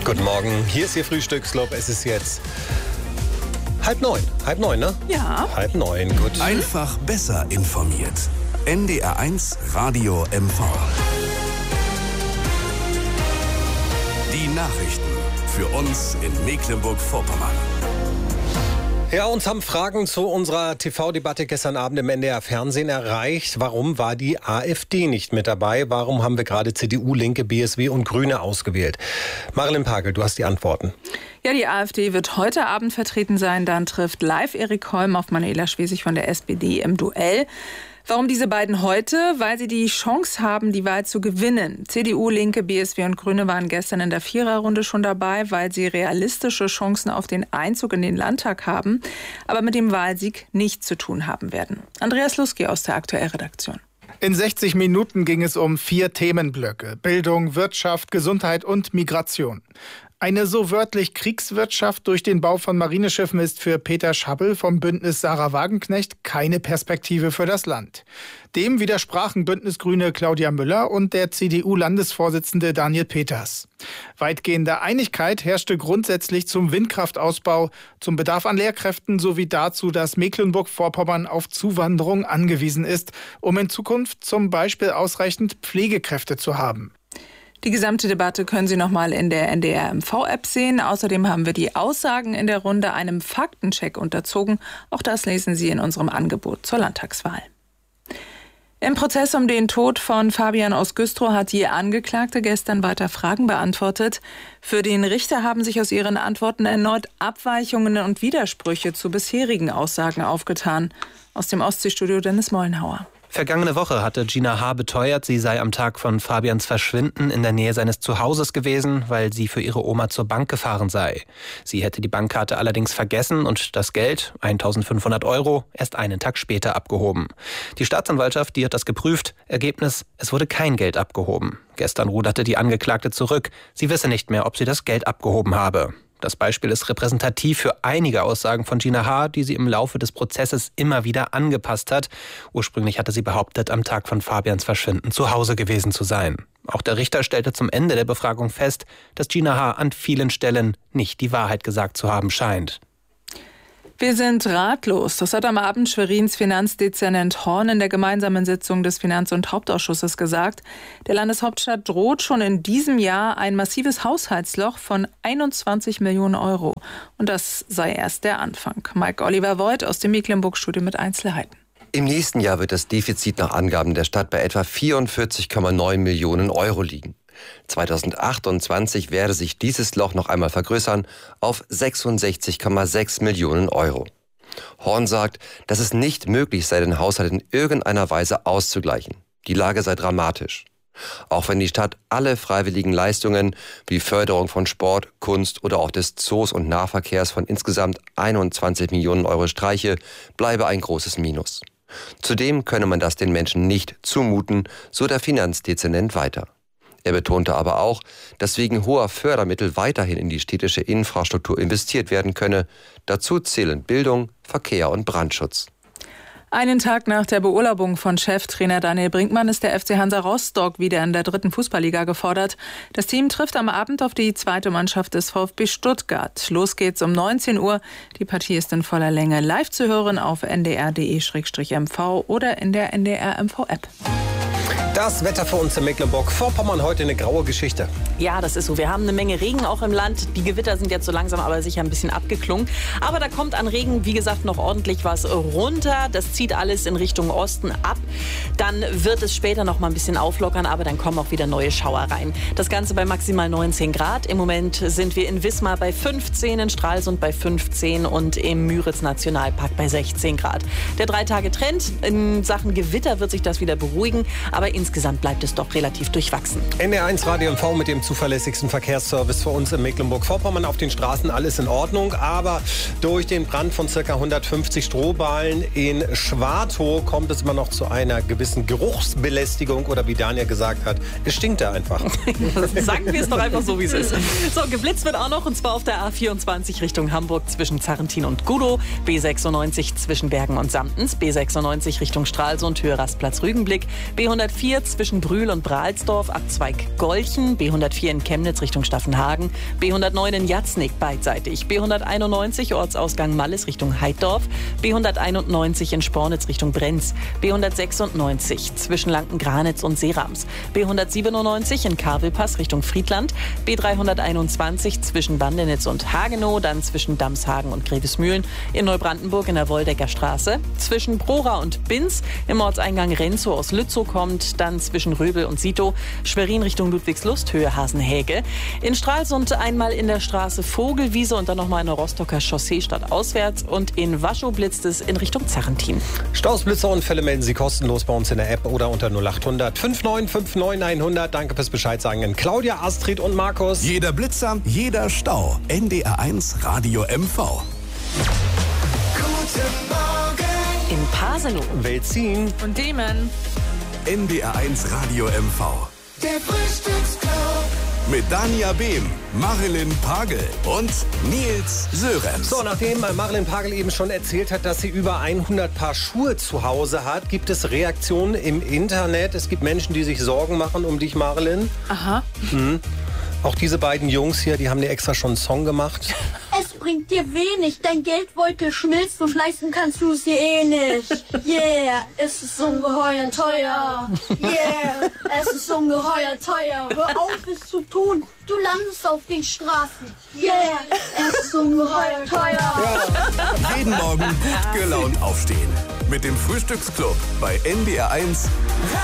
Guten Morgen, hier ist Ihr Frühstücksclub. Es ist jetzt halb neun, ne? Ja. 8:30, gut. Einfach besser informiert. NDR1 Radio MV. Die Nachrichten für uns in Mecklenburg-Vorpommern. Ja, uns haben Fragen zu unserer TV-Debatte gestern Abend im NDR-Fernsehen erreicht. Warum war die AfD nicht mit dabei? Warum haben wir gerade CDU, Linke, BSW und Grüne ausgewählt? Marilyn Pagel, du hast die Antworten. Ja, die AfD wird heute Abend vertreten sein. Dann trifft live Erik Holm auf Manuela Schwesig von der SPD im Duell. Warum diese beiden heute? Weil sie die Chance haben, die Wahl zu gewinnen. CDU, Linke, BSW und Grüne waren gestern in der Viererrunde schon dabei, weil sie realistische Chancen auf den Einzug in den Landtag haben, aber mit dem Wahlsieg nichts zu tun haben werden. Andreas Luski aus der Aktuellredaktion. In 60 Minuten ging es um 4 Themenblöcke: Bildung, Wirtschaft, Gesundheit und Migration. Eine so wörtlich Kriegswirtschaft durch den Bau von Marineschiffen ist für Peter Schabbel vom Bündnis Sarah Wagenknecht keine Perspektive für das Land. Dem widersprachen Bündnisgrüne Claudia Müller und der CDU-Landesvorsitzende Daniel Peters. Weitgehende Einigkeit herrschte grundsätzlich zum Windkraftausbau, zum Bedarf an Lehrkräften sowie dazu, dass Mecklenburg-Vorpommern auf Zuwanderung angewiesen ist, um in Zukunft zum Beispiel ausreichend Pflegekräfte zu haben. Die gesamte Debatte können Sie nochmal in der NDR-MV-App sehen. Außerdem haben wir die Aussagen in der Runde einem Faktencheck unterzogen. Auch das lesen Sie in unserem Angebot zur Landtagswahl. Im Prozess um den Tod von Fabian aus Güstrow hat die Angeklagte gestern weiter Fragen beantwortet. Für den Richter haben sich aus ihren Antworten erneut Abweichungen und Widersprüche zu bisherigen Aussagen aufgetan. Aus dem Ostseestudio Dennis Mollenhauer. Vergangene Woche hatte Gina H. beteuert, sie sei am Tag von Fabians Verschwinden in der Nähe seines Zuhauses gewesen, weil sie für ihre Oma zur Bank gefahren sei. Sie hätte die Bankkarte allerdings vergessen und das Geld, 1.500 €, erst einen Tag später abgehoben. Die Staatsanwaltschaft, die hat das geprüft. Ergebnis, es wurde kein Geld abgehoben. Gestern ruderte die Angeklagte zurück. Sie wisse nicht mehr, ob sie das Geld abgehoben habe. Das Beispiel ist repräsentativ für einige Aussagen von Gina H., die sie im Laufe des Prozesses immer wieder angepasst hat. Ursprünglich hatte sie behauptet, am Tag von Fabians Verschwinden zu Hause gewesen zu sein. Auch der Richter stellte zum Ende der Befragung fest, dass Gina H. an vielen Stellen nicht die Wahrheit gesagt zu haben scheint. Wir sind ratlos. Das hat am Abend Schwerins Finanzdezernent Horn in der gemeinsamen Sitzung des Finanz- und Hauptausschusses gesagt. Der Landeshauptstadt droht schon in diesem Jahr ein massives Haushaltsloch von 21 Millionen €. Und das sei erst der Anfang. Mike Oliver Voigt aus dem Mecklenburg-Studio mit Einzelheiten. Im nächsten Jahr wird das Defizit nach Angaben der Stadt bei etwa 44,9 Millionen € liegen. 2028 werde sich dieses Loch noch einmal vergrößern auf 66,6 Millionen €. Horn sagt, dass es nicht möglich sei, den Haushalt in irgendeiner Weise auszugleichen. Die Lage sei dramatisch. Auch wenn die Stadt alle freiwilligen Leistungen wie Förderung von Sport, Kunst oder auch des Zoos und Nahverkehrs von insgesamt 21 Millionen € streiche, bleibe ein großes Minus. Zudem könne man das den Menschen nicht zumuten, so der Finanzdezernent weiter. Er betonte aber auch, dass wegen hoher Fördermittel weiterhin in die städtische Infrastruktur investiert werden könne. Dazu zählen Bildung, Verkehr und Brandschutz. Einen Tag nach der Beurlaubung von Cheftrainer Daniel Brinkmann ist der FC Hansa Rostock wieder in der 3. Fußballliga gefordert. Das Team trifft am Abend auf die zweite Mannschaft des VfB Stuttgart. Los geht's um 19 Uhr. Die Partie ist in voller Länge live zu hören auf ndr.de/mv oder in der NDR-MV-App. Das Wetter für uns in Mecklenburg-Vorpommern, heute eine graue Geschichte. Ja, das ist so. Wir haben eine Menge Regen auch im Land. Die Gewitter sind jetzt so langsam aber sicher ein bisschen abgeklungen. Aber da kommt an Regen, wie gesagt, noch ordentlich was runter. Das zieht alles in Richtung Osten ab. Dann wird es später noch mal ein bisschen auflockern, aber dann kommen auch wieder neue Schauer rein. Das Ganze bei maximal 19 Grad. Im Moment sind wir in Wismar bei 15, in Stralsund bei 15 und im Müritz-Nationalpark bei 16 Grad. Der 3-Tage-Trend in Sachen Gewitter wird sich das wieder beruhigen, aber insgesamt bleibt es doch relativ durchwachsen. NDR1 Radio MV mit dem zuverlässigsten Verkehrsservice für uns in Mecklenburg-Vorpommern. Auf den Straßen alles in Ordnung, aber durch den Brand von ca. 150 Strohballen in Schwartow kommt es immer noch zu einer gewissen Geruchsbelästigung oder wie Daniel gesagt hat, es stinkt da einfach. Sagen wir es doch einfach so, wie es ist. So, geblitzt wird auch noch und zwar auf der A24 Richtung Hamburg zwischen Zarrentin und Gudow, B96 zwischen Bergen und Samtens, B96 Richtung Stralsund, Höhe Rastplatz Rügenblick, B104 B104 zwischen Brühl und Bralsdorf, Abzweig Golchen, B104 in Chemnitz Richtung Staffenhagen, B109 in Jatznig beidseitig, B191 Ortsausgang Malles Richtung Heiddorf, B191 in Spornitz Richtung Brenz, B196 zwischen Lanken-Granitz und Seerams, B197 in Karvelpass Richtung Friedland, B321 zwischen Bandenitz und Hagenow, dann zwischen Damshagen und Grevesmühlen, in Neubrandenburg in der Woldecker Straße, zwischen Prora und Binz, im Ortseingang Renzow aus Lützow kommt, dann zwischen Röbel und Sito, Schwerin Richtung Ludwigslust, Höhe Hasenhäge, in Stralsund einmal in der Straße Vogelwiese und dann nochmal in der Rostocker Chaussee stadtauswärts und in Waschow blitzt es in Richtung Zachentin. Staus, Blitzerunfälle melden Sie kostenlos bei uns in der App oder unter 0800 5959 100. Danke fürs Bescheid sagen an Claudia, Astrid und Markus. Jeder Blitzer, jeder Stau. NDR1 Radio MV. In Pasenow, Welzin Und Demen. NDR1 Radio MV. Der Frühstücksclub. Mit Dania Behm, Marilyn Pagel und Nils Sörenz. So, nachdem Marilyn Pagel eben schon erzählt hat, dass sie über 100 Paar Schuhe zu Hause hat, gibt es Reaktionen im Internet. Es gibt Menschen, die sich Sorgen machen um dich, Marilyn. Aha. Auch diese beiden Jungs hier, die haben dir extra schon einen Song gemacht. Es bringt dir wenig, dein Geldbeutel schmilzt und leisten kannst du es dir eh nicht. Yeah, es ist ungeheuer teuer. Yeah, es ist ungeheuer teuer. Hör auf, es zu tun. Du landest auf den Straßen. Yeah, es ist ungeheuer teuer. Jeden Morgen gut gelaunt aufstehen. Mit dem Frühstücksclub bei NDR1